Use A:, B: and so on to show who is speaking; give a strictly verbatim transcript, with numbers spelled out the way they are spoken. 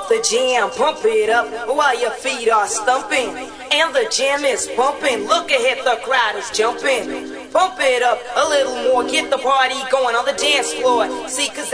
A: up the jam, pump it up while your feet are stumping. And the jam is pumping, look ahead, the crowd is jumping. Pump it up a little more, get the party going on the dance floor. See, cause